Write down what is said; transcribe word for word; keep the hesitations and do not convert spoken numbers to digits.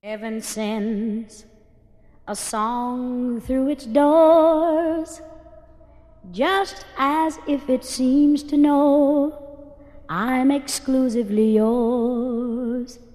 Heaven sends a song through its doors, just as if it seems to know I'm exclusively yours.